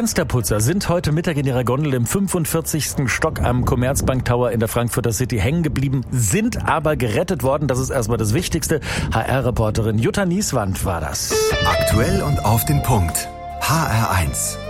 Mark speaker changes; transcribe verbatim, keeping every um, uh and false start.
Speaker 1: Fensterputzer sind heute Mittag in ihrer Gondel im fünfundvierzigsten Stock am Commerzbank Tower in der Frankfurter City hängen geblieben, sind aber gerettet worden. Das ist erstmal das Wichtigste. H R-Reporterin Jutta Nieswand war das.
Speaker 2: Aktuell und auf den Punkt. H R eins.